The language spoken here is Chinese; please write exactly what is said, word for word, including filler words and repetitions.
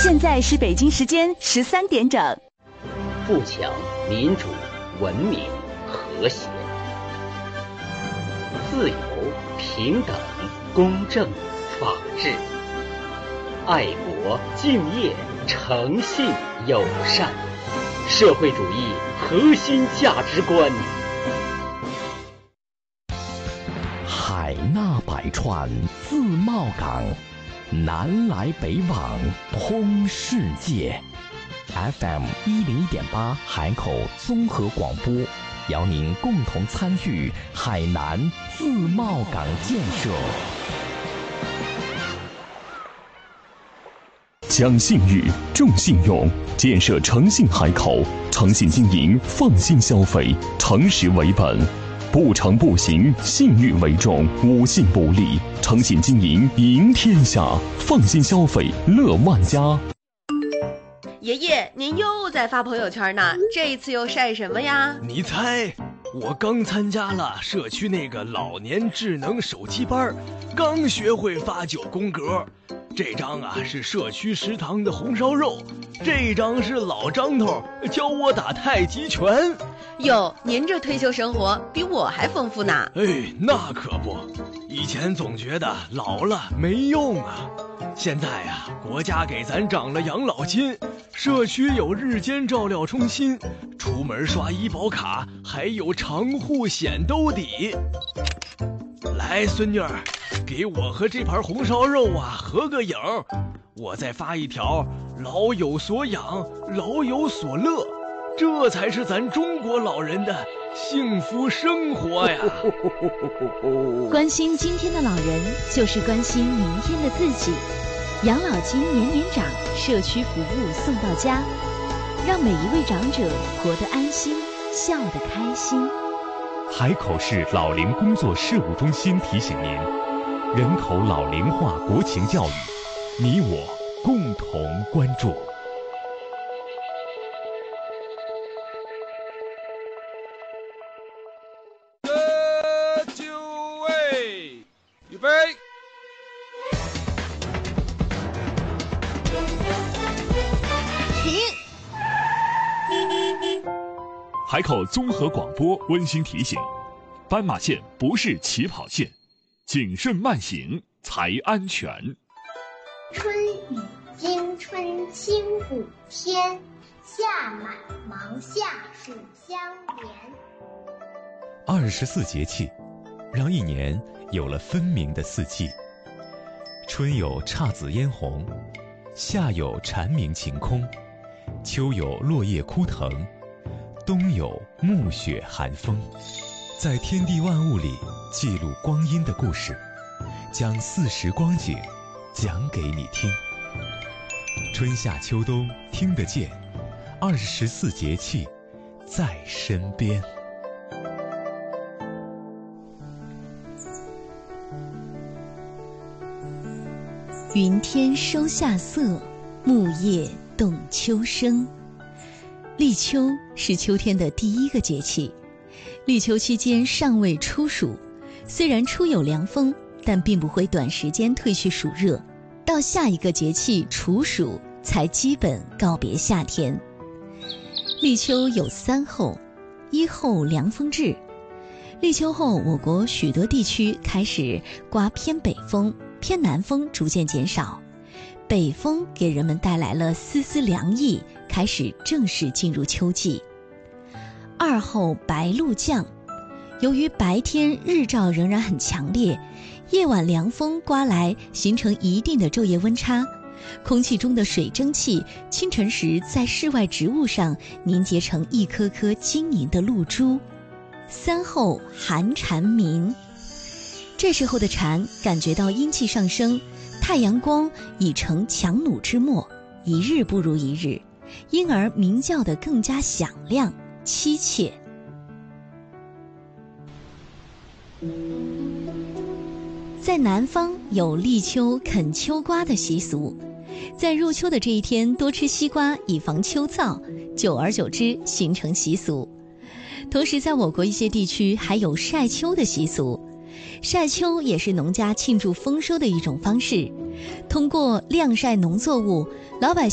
现在是北京时间十三点整。 富强、民主、文明、和谐、自由、平等、公正、法治、爱国、敬业、诚信、友善，社会主义核心价值观。 海纳百川，自贸港，南来北往，通世界。F M 一零一点八海口综合广播，邀您共同参与海南自贸港建设。 讲信誉，重信用，建设诚信海口，诚信经营，放心消费，诚实为本。不诚不行，信誉为重，无信不立，诚信经营赢天下，放心消费乐万家。 爷爷，您又在发朋友圈呢，这一次又晒什么呀？ 你猜，我刚参加了社区那个老年智能手机班，刚学会发九宫格。这张啊是社区食堂的红烧肉，这张是老张头教我打太极拳。 哟，您这退休生活比我还丰富呢。 哎，那可不，以前总觉得老了没用啊，现在呀，国家给咱涨了养老金，社区有日间照料中心，出门刷医保卡还有长户险兜底。来，孙女儿，给我和这盘红烧肉啊合个影，我再发一条老有所养，老有所乐，这才是咱中国老人的幸福生活呀。 关心今天的老人，就是关心明天的自己。养老金年年涨，社区服务送到家，让每一位长者活得安心，笑得开心。 海口市老龄工作事务中心提醒您，人口老龄化国情教育，你我共同关注。 喝酒味，预备。 海口综合广播温馨提醒：斑马线不是起跑线，谨慎慢行才安全。 春雨惊春清谷天，夏满芒夏暑相连。 二十四节气，让一年有了分明的四季。春有姹紫嫣红，夏有蝉鸣晴空，秋有落叶枯藤，冬有暮雪寒风。在天地万物里记录光阴的故事，将四时光景讲给你听。春夏秋冬听得见，二十四节气在身边。 云天收夏色，木叶动秋声。立秋是秋天的第一个节气，立秋期间尚未初暑，虽然初有凉风，但并不会短时间褪去暑热，到下一个节气处暑才基本告别夏天。立秋有三候：一候凉风至。立秋后，我国许多地区开始刮偏北风，偏南风逐渐减少，北风给人们带来了丝丝凉意，开始正式进入秋季。二候白露降，由于白天日照仍然很强烈，夜晚凉风刮来，形成一定的昼夜温差，空气中的水蒸气清晨时在室外植物上凝结成一颗颗晶莹的露珠。三候寒蝉鸣，这时候的蝉感觉到阴气上升，太阳光已成强弩之末，一日不如一日，因而鸣叫得更加响亮凄切。在南方有立秋啃秋瓜的习俗，在入秋的这一天多吃西瓜以防秋燥，久而久之形成习俗。同时在我国一些地区还有晒秋的习俗，晒秋也是农家庆祝丰收的一种方式，通过晾晒农作物，老百姓